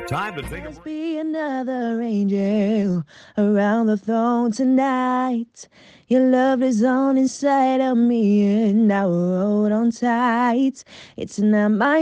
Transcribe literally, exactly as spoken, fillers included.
Time to take a Must break. be another angel around the throne tonight. Your love is on inside of me, and I will hold on tight. It's not my